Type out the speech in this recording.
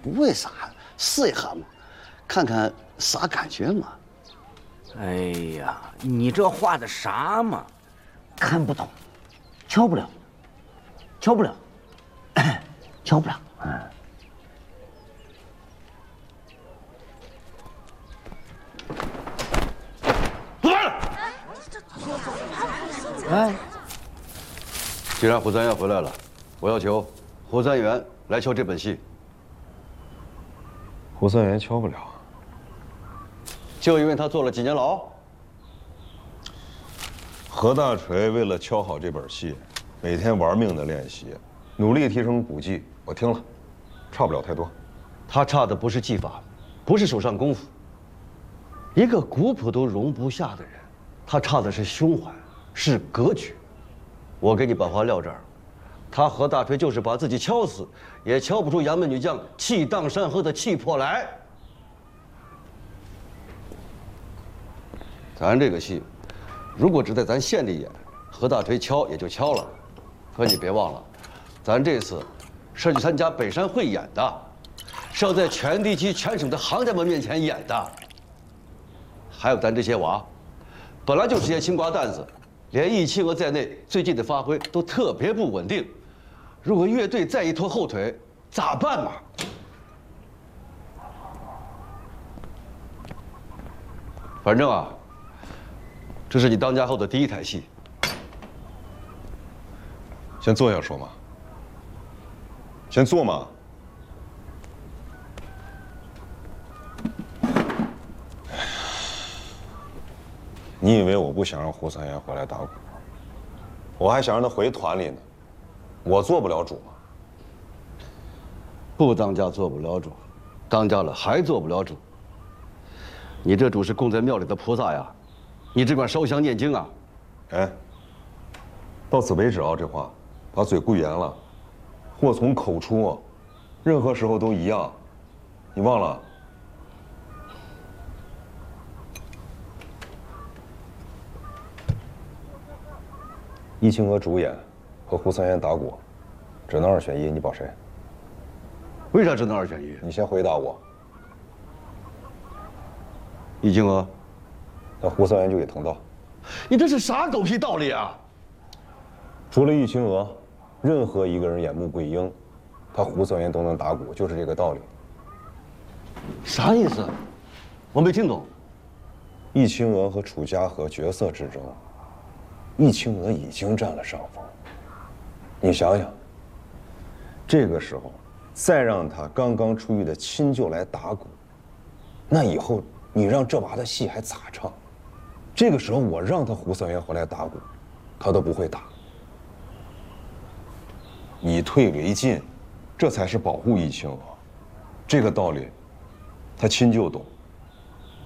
不为啥，试一下嘛，看看啥感觉嘛。 哎呀，你这画的啥嘛？ 看不懂，敲不了，敲不了，敲不了。 哎，既然胡三元回来了，我要求胡三元来敲这本戏。 胡三元敲不了， 就因为他坐了几年牢。 何大锤为了敲好这本戏，每天玩命的练习，努力提升武技。我听了，差不了太多。 他差的不是技法，不是手上功夫。一个古朴都容不下的人，他差的是胸怀，是格局。我给你把话撂这儿，他何大锤就是把自己敲死，也敲不出杨门女将气荡山河的气魄来。咱这个戏，如果只在咱县里演，何大锤敲也就敲了。可你别忘了，咱这次是去参加北山会演的，是要在全地区全省的行家们面前演的。还有咱这些娃，本来就是些青瓜蛋子，连易清娥在内，最近的发挥都特别不稳定。如果乐队再一拖后腿，咋办嘛？反正啊，这是你当家后的第一台戏。 先坐下说嘛。先坐嘛。你以为我不想让胡三元回来打鼓？我还想让他回团里呢。我做不了主吗？ 不当家做不了主，当家了还做不了主。你这主是供在庙里的菩萨呀，你只管烧香念经啊。 哎，到此为止啊！这话，把嘴顾严了。祸从口出，任何时候都一样。你忘了？易清娥主演和胡三元打鼓，只能2选1，你保谁？ 为啥只能2选1？ 你先回答我。 易清娥， 那胡三元就给藤道。 你这是啥狗屁道理啊？ 除了易清娥，任何一个人演穆桂英，他胡三元都能打鼓，就是这个道理。 啥意思？我没听懂。 易清娥和楚家和角色之争，易清娥已经占了上风。你想想，这个时候再让他刚刚出狱的亲舅来打鼓，那以后你让这娃的戏还咋唱？这个时候我让他胡三元回来打鼓，他都不会打。以退为进，这才是保护易清娥。这个道理，他亲舅懂。